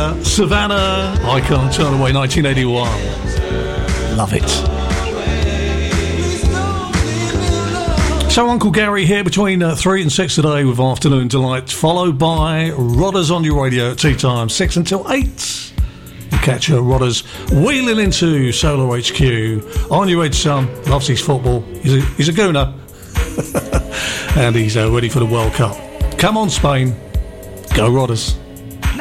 Savannah, I Can't Turn Away, 1981. Love it. So Uncle Gary here between 3 and 6 today with Afternoon Delight, followed by Rodders on your radio at tea time, 6 until 8. You catch Rodders wheeling into Solar HQ. On your edge, son, loves his football. He's a gooner. And he's ready for the World Cup. Come on, Spain. Go Rodders.